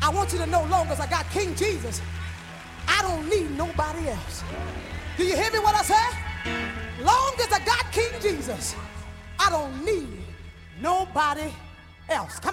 I want you to know, long as I got King Jesus, I don't need nobody else. Do you hear me what I say? Long as I got King Jesus, I don't need nobody else. Come